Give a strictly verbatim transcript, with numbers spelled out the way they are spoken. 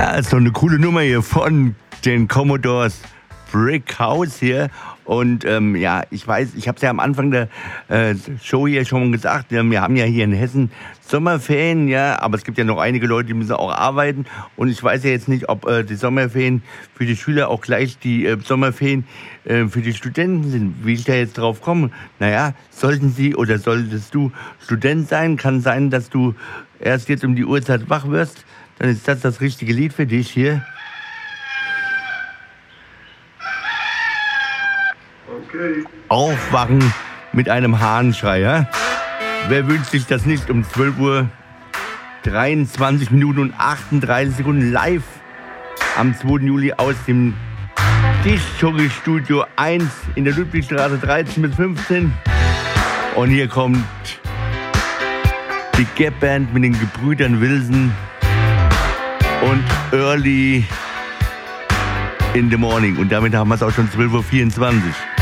Ja, ist doch eine coole Nummer hier von den Commodores Brick House hier. Und ähm, ja, ich weiß, ich habe es ja am Anfang der äh, Show hier schon gesagt, ja, wir haben ja hier in Hessen Sommerferien, ja, aber es gibt ja noch einige Leute, die müssen auch arbeiten. Und ich weiß ja jetzt nicht, ob äh, die Sommerferien für die Schüler auch gleich die äh, Sommerferien äh, für die Studenten sind. Wie ich da jetzt drauf komme? Naja, sollten Sie oder solltest du Student sein, kann sein, dass du erst jetzt um die Uhrzeit wach wirst, dann ist das das richtige Lied für dich hier. Okay. Aufwachen mit einem Hahnschrei, ja? Wer wünscht sich das nicht um zwölf Uhr dreiundzwanzig Minuten und achtunddreißig Sekunden live am zweiten Juli aus dem Disc-Jockey-Studio eins in der Ludwigstraße dreizehn bis fünfzehn. Und hier kommt die Gap-Band mit den Gebrüdern Wilson und Early in the Morning. Und damit haben wir es auch schon zwölf Uhr vierundzwanzig.